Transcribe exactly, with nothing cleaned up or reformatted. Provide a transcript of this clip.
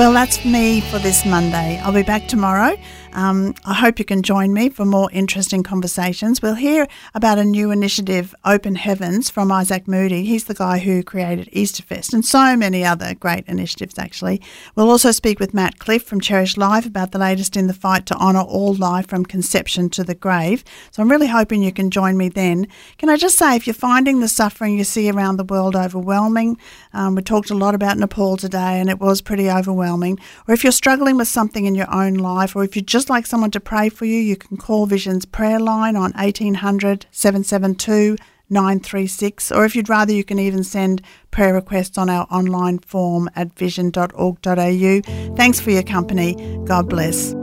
Well, that's me for this Monday. I'll be back tomorrow. Um, I hope you can join me for more interesting conversations. We'll hear about a new initiative, Open Heavens, from Isaac Moody. He's the guy who created Easterfest and so many other great initiatives, actually. We'll also speak with Matt Cliff from Cherish Life about the latest in the fight to honour all life from conception to the grave. So I'm really hoping you can join me then. Can I just say, if you're finding the suffering you see around the world overwhelming, um, we talked a lot about Nepal today and it was pretty overwhelming, or if you're struggling with something in your own life, or if you just like someone to pray for you, you can call Vision's prayer line on eighteen hundred, seven seven two, nine three six, or if you'd rather, you can even send prayer requests on our online form at vision dot org dot a u. Thanks for your company. God bless.